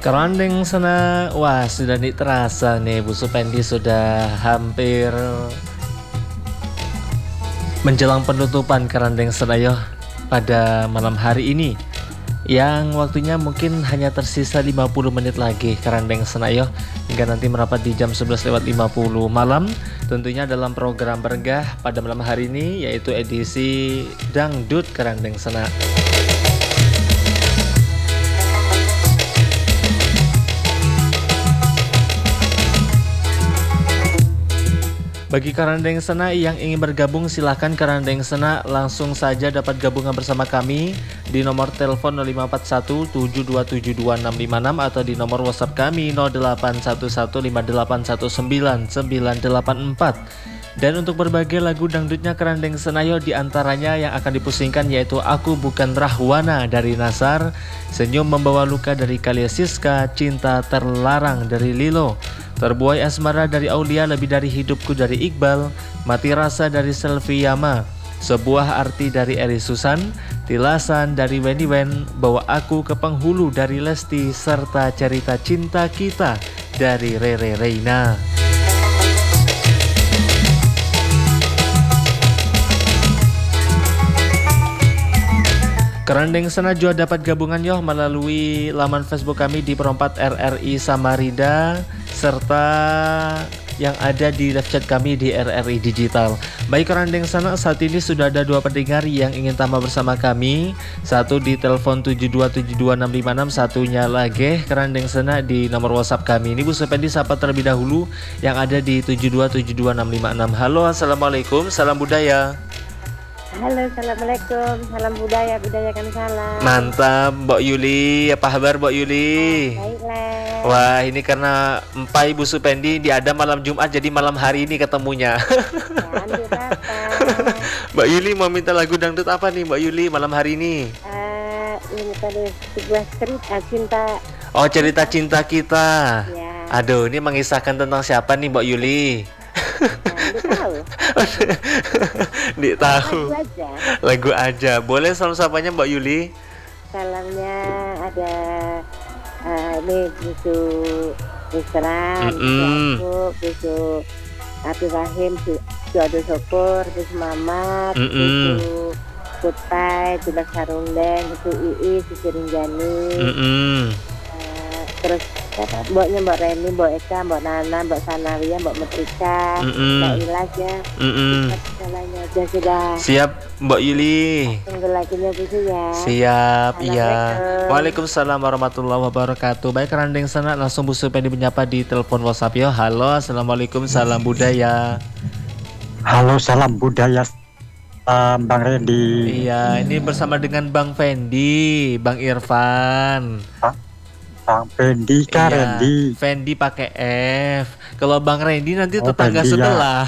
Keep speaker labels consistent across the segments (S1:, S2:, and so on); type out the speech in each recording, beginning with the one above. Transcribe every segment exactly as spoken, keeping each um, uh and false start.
S1: Kerandeng sana, wah sudah nih terasa nih Bu Supendi sudah hampir menjelang penutupan Kerandeng Senayo pada malam hari ini, yang waktunya mungkin hanya tersisa lima puluh menit lagi Kerandeng Senayo hingga nanti merapat di jam sebelas lewat lima puluh malam, tentunya dalam program Berenggah pada malam hari ini, yaitu edisi Dangdut Kerandeng Sena. Bagi Kerandeng Sena yang ingin bergabung, silahkan Kerandeng Sena langsung saja dapat gabungan bersama kami di nomor telepon nol lima empat satu tujuh dua tujuh dua enam lima enam atau di nomor WhatsApp kami nol delapan satu satu lima delapan satu sembilan sembilan delapan empat. Dan untuk berbagai lagu dangdutnya Kerandeng Senayo, diantaranya yang akan dipusingkan yaitu Aku Bukan Rahwana dari Nasar, Senyum Membawa Luka dari Kalia Siska, Cinta Terlarang dari Lilo, Terbuai Asmara dari Aulia, Lebih Dari Hidupku dari Iqbal, Mati Rasa dari Selvi Yama, Sebuah Arti dari Eri Susan, Tilasan dari Weni Wen, Bawa Aku ke Penghulu dari Lesti, serta Cerita Cinta Kita dari Rere Reina. Kerandeng Sena juga dapat gabungan yo melalui laman Facebook kami di Perompat R R I Samarinda, serta yang ada di live chat kami di R R I Digital. Baik Kerandeng Sena, saat ini sudah ada dua pendengar yang ingin tambah bersama kami. Satu di telepon tujuh dua tujuh dua enam lima enam, satunya lagi Kerandeng Sena di nomor WhatsApp kami. Ini Bu Supendi sapa terlebih dahulu yang ada di tujuh dua tujuh dua enam lima enam. Halo, assalamualaikum, salam budaya.
S2: Halo, assalamualaikum, salam budaya, budayakan salam.
S1: Mantap, Mbak Yuli, apa kabar Mbak Yuli?
S2: Baiklah.
S1: Wah, ini karena Empai Bu Supendi di ada malam Jumat, jadi malam hari ini ketemunya.
S2: Dangdut apa?
S1: Mbak Yuli mau minta lagu dangdut apa nih Mbak Yuli malam hari ini?
S2: Uh, ini tadi sebuah cerita cinta.
S1: Oh, cerita cinta kita.
S2: Ya.
S1: Aduh, ini mengisahkan tentang siapa nih Mbak Yuli?
S2: Nah, tahu.
S1: Dik tahu.
S2: Lagu aja.
S1: Lagu aja. Boleh salam sapanya Mbak Yuli?
S2: Salamnya ada uh, ini busu Isran,
S1: Mm -mm.
S2: aku busu Abdul Rahim, busu Ado Sopur, busu Mamat,
S1: Mm -mm.
S2: busu Kutai, Tulak Sarungden, busu Ii, Sisi Rinjani.
S1: Mm -mm.
S2: Uh, terus siapa? Mboknya Mbak Reni, Mbak Eka, Mbak Nana, Mbak Sanawia, Mbak Metrika,
S1: Mm -mm.
S2: Mbak Ilas ya.
S1: Mm -mm.
S2: Segalanya aja sudah.
S1: Siap Mbak Yuli.
S2: Tunggu lagunya busu ya.
S1: Siap, iya.
S2: Assalamualaikum.
S1: Waalaikumsalam warahmatullahi wabarakatuh. Baik Kerandeng Sena, langsung Bu Supendi menyapa di telepon WhatsApp yo. Halo, assalamualaikum, salam budaya.
S3: Halo, salam budaya, um, Bang Randy.
S1: Iya, ini bersama dengan Bang Fendi, Bang Irfan.
S3: Bang Fendi, Kak
S1: Iya,
S3: Randy.
S1: Fendi pakai F. Kalau Bang Randy nanti
S3: Oh,
S1: tetangga
S3: Fendi, ya.
S1: sebelah.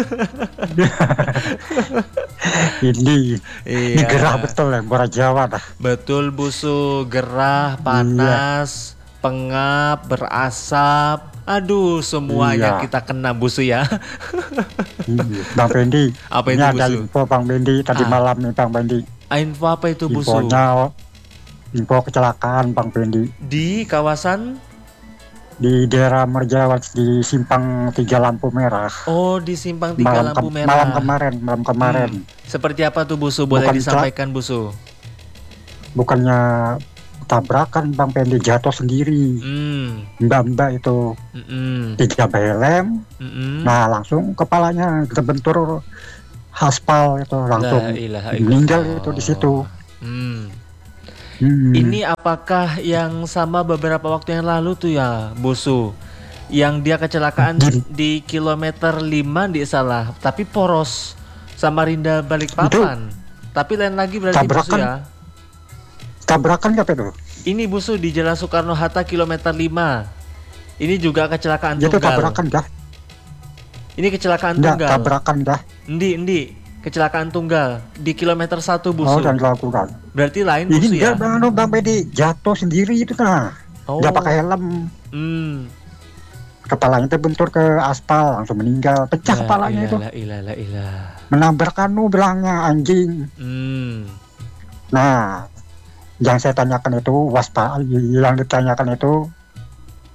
S3: ini, ini
S1: Iya.
S3: gerah betul ya, Bora Jawa dah.
S1: Betul busu, gerah, panas, pengap, berasap. Aduh, semuanya
S3: Iya.
S1: kita kena busu ya.
S3: Iya. Bang Fendi,
S1: Apa
S3: ini
S1: itu,
S3: ada
S1: Busu?
S3: info Bang Fendi tadi
S1: Ah.
S3: malam nih Bang Fendi.
S1: Info apa itu busu?
S3: Infonya, info kecelakaan Bang Fendi
S1: Di kawasan?
S3: di daerah Merjawan di Simpang Tiga Lampu Merah.
S1: Oh, di Simpang Tiga
S3: Malam,
S1: Lampu
S3: ke-
S1: Merah.
S3: malam kemarin, malam kemarin.
S1: Hmm. Seperti apa tuh busu? Boleh
S3: Bukan
S1: disampaikan busu?
S3: Bukannya tabrakan Bang Fendi, jatuh sendiri.
S1: Hmm.
S3: Mbak-mbak itu
S1: Mm-mm.
S3: tiga helm.
S1: Mm-mm.
S3: Nah, langsung kepalanya terbentur aspal itu, langsung
S1: La ilaha
S3: meninggal
S1: illallah.
S3: itu di situ.
S1: Hmm.
S3: Hmm.
S1: Ini apakah yang sama beberapa waktu yang lalu tuh ya, Busu? Yang dia kecelakaan
S3: Gini.
S1: di kilometer lima di salah, tapi poros Samarinda Balikpapan. Tapi lain lagi berarti Busu
S3: Tabrakan.
S1: ya.
S3: Tabrakan apa itu?
S1: Ini Busu di Jalan Soekarno Hatta kilometer lima. Ini juga kecelakaan
S3: Itu
S1: tunggal.
S3: tabrakan dah.
S1: Ini kecelakaan
S3: Enggak,
S1: tunggal.
S3: tabrakan dah.
S1: Endi, endi. Kecelakaan tunggal di kilometer satu
S3: Oh,
S1: Busu.
S3: dan dilakukan.
S1: Berarti lain
S3: Ini
S1: Busu ya.
S3: enggak Bang, anu, Bang Bedi jatuh sendiri itu nah.
S1: Oh.
S3: Enggak pakai helm.
S1: Hmm.
S3: Kepalanya terbentur ke aspal, langsung meninggal. Pecah
S1: La
S3: kepalanya itu.
S1: ilah, ilah, ilah, ilah.
S3: Menabrak anu belangnya anjing.
S1: Hmm.
S3: Nah, yang saya tanyakan itu waspada, yang ditanyakan itu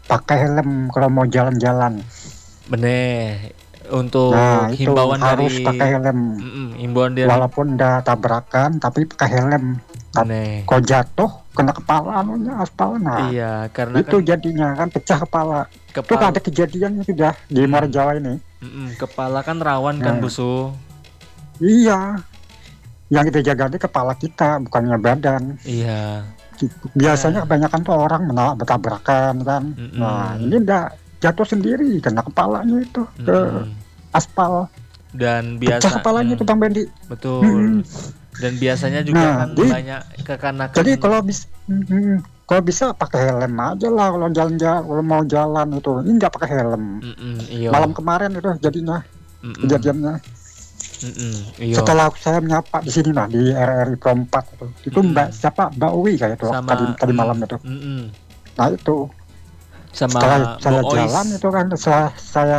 S3: pakai helm kalau mau jalan-jalan.
S1: Bener. Untuk
S3: Nah, itu
S1: himbauan
S3: harus
S1: dari
S3: pakai helm.
S1: Mm-mm, himbauan dari
S3: Walaupun udah tabrakan, tapi pakai helm.
S1: Bener.
S3: Kalau jatuh, kena kepala anunya aspal. Nah,
S1: Iya, karena
S3: itu
S1: kan
S3: jadinya kan pecah kepala. Itu
S1: kepala
S3: ada kejadiannya sudah di
S1: Hmm.
S3: Muara Jawa ini.
S1: Mm-mm, kepala kan rawan kan,
S3: Nah.
S1: Busu.
S3: Iya, yang kita jaga itu kepala kita, bukannya badan.
S1: Iya.
S3: Biasanya kebanyakan tuh orang mena- bertabrakan kan.
S1: Mm-mm.
S3: Nah, ini udah jatuh sendiri, kena kepalanya itu ke
S1: Mm-mm.
S3: aspal.
S1: Dan
S3: Pecah
S1: biasa
S3: kepalanya
S1: mm,
S3: tuh Bang Bendi.
S1: betul.
S3: Mm-mm.
S1: Dan biasanya juga
S3: Nah,
S1: kan
S3: jadi-
S1: banyak kekanakan.
S3: Jadi kalau bisa, kalau bisa pakai helm aja lah kalau jalan-jalan, kalau mau jalan itu. Ini nggak pakai helm.
S1: Mm-mm, iya.
S3: Malam kemarin itu jadinya
S1: Mm-mm,
S3: kejadiannya.
S1: mm-mm, iya.
S3: Setelah saya menyapa di sini lah di R R I Pro empat itu, itu
S1: Mm-mm.
S3: Mbak siapa Mbak Uwi kayak itu
S1: Sama
S3: tadi tadi
S1: mm,
S3: malam itu.
S1: mm-mm.
S3: Nah itu
S1: Sama
S3: setelah saya
S1: Bu Ois.
S3: jalan itu kan setelah saya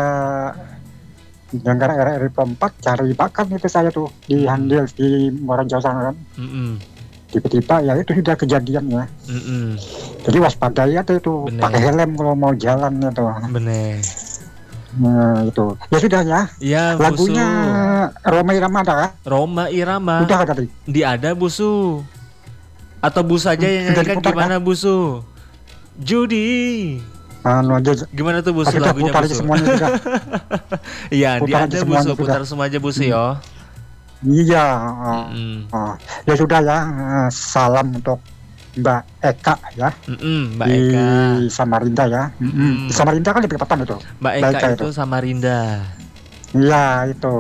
S3: dengar R R I Pro empat cari makan itu saya tuh di
S1: Mm.
S3: Handil di Muara Jawa sana kan.
S1: Mm-mm,
S3: Tiba-tiba ya itu sudah kejadiannya.
S1: mm-mm.
S3: Jadi waspadai aja itu,
S1: Bener.
S3: pakai helm kalau mau jalan itu.
S1: Bener.
S3: Nah, itu. Ya sudah ya.
S1: Iya,
S3: Lagunya
S1: Busu.
S3: Roma Irama ada kah?
S1: Roma Irama.
S3: Udah ada tadi.
S1: Di ada, Busu. Atau Bu saja yang
S3: Sudah
S1: nyanyikan
S3: diputar,
S1: gimana, Busu? Judi.
S3: Anu aja.
S1: Gimana tuh,
S3: Ah,
S1: Busu,
S3: sudah
S1: lagunya,
S3: putar aja
S1: Busu?
S3: semuanya sudah.
S1: Iya, di
S3: Putar
S1: ada,
S3: aja semuanya
S1: Busu.
S3: sudah.
S1: Putar semua aja, Busu, ya.
S3: Iya. ah.
S1: Mm-mm.
S3: Ah, ya sudah ya, eh, salam untuk Mbak Eka ya
S1: Mm-mm, Mbak
S3: di
S1: Eka.
S3: Samarinda ya. Mm-mm.
S1: Mm.
S3: Di Samarinda kan lebih tepatan itu.
S1: Mbak
S3: Mbak
S1: Eka
S3: Eka
S1: itu sama Rinda.
S3: Iya itu.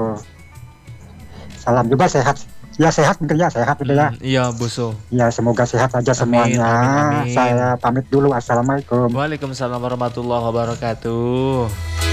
S3: Salam juga sehat. Ya sehat mungkin ya sehat gitu ya.
S1: Mm, iya, Busu.
S3: Ya semoga sehat saja
S1: Amin,
S3: semuanya.
S1: amin, amin.
S3: Saya pamit dulu. Assalamualaikum.
S1: Waalaikumsalam warahmatullahi wabarakatuh.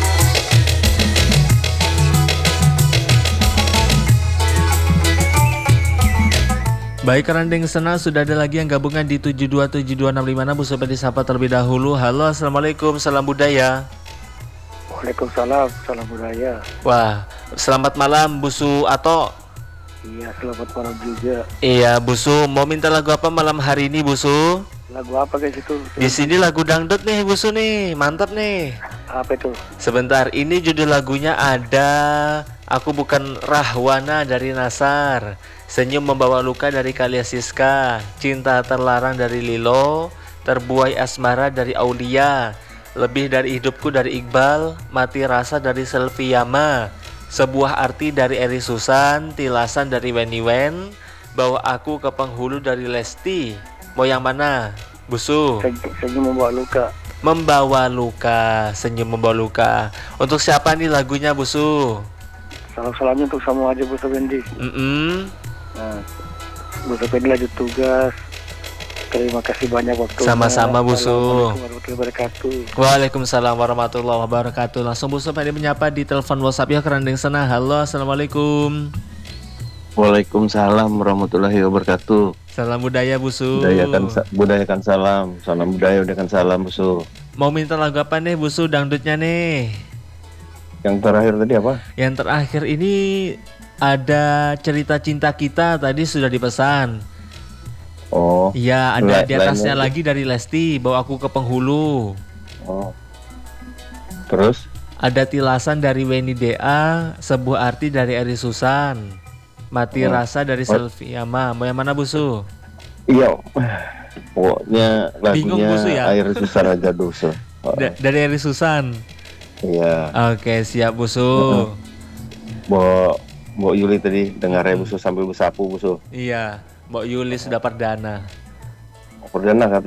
S1: Baik, Kerandeng Sena, sudah ada lagi yang gabungan di tujuh dua tujuh dua enam lima enam. Bu Sobat disapa terlebih dahulu. Halo, assalamualaikum, salam budaya.
S4: Waalaikumsalam, salam budaya.
S1: Wah, selamat malam Busu Ato.
S4: Iya, selamat malam juga.
S1: Iya, Busu, mau minta lagu apa malam hari ini, Busu?
S4: Lagu apa guys itu?
S1: Di sini lagu dangdut nih, Busu nih, mantap nih.
S4: Apa itu?
S1: Sebentar, ini judul lagunya ada Aku Bukan Rahwana dari Nasar, Senyum Membawa Luka dari Kalia Siska, Cinta Terlarang dari Lilo, Terbuai Asmara dari Aulia, Lebih Dari Hidupku dari Iqbal, Mati Rasa dari Selviyama, Sebuah Arti dari Eri Susan, Tilasan dari Weni Wen, Bawa Aku ke Penghulu dari Lesti. Mau yang mana, Busu?
S4: Senyum, senyum membawa luka.
S1: Membawa Luka, Senyum Membawa Luka. Untuk siapa nih lagunya, Busu?
S4: Salam-salamnya untuk semua aja Bu Sobendi.
S1: Mm-mm.
S4: Nah, Bu Sobendi lanjut tugas. Terima kasih banyak waktu.
S1: Sama-sama, Bu Su.
S4: Assalamualaikum warahmatullahi wabarakatuh.
S1: Waalaikumsalam warahmatullahi wabarakatuh. Langsung Bu Sobendi menyapa di telepon WhatsApp ya, Kerandeng Sena. Halo, assalamualaikum.
S5: Waalaikumsalam warahmatullahi wabarakatuh.
S1: Salam budaya, Busu.
S5: Budayakan, sa- budayakan salam, salam budaya, budayakan salam, Busu.
S1: Mau minta lagu apa nih, Busu, dangdutnya nih?
S5: Yang terakhir tadi apa?
S1: Yang terakhir ini ada Cerita Cinta Kita, tadi sudah dipesan.
S5: Oh,
S1: Iya, ada
S5: La-
S1: di atasnya
S5: lainnya.
S1: lagi dari Lesti, Bawa Aku ke Penghulu.
S5: oh. Terus?
S1: Ada Tilasan dari Weni D A, Sebuah Arti dari Eri Susan, Mati
S5: Oh.
S1: Rasa dari
S5: Oh.
S1: Selviyama. Mau yang mana, Busu?
S5: Iya. Pokoknya
S1: Bingung,
S5: lagunya
S1: Busu, ya?
S5: Air Susah Raja Dosa. Oh,
S1: Da- dari Eri Susan.
S5: iya.
S1: Oke, siap, Busu.
S5: Heeh. Bo Bo Yuli tadi dengar ya, Busu, sambil bersapu, Busu.
S1: Iya, Mbak Yuli sudah perdana.
S5: Perdana kata